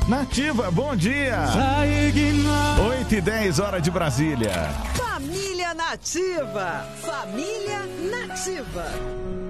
Nativa, bom dia. 8h10, hora de Brasília. Família Nativa. Família Nativa.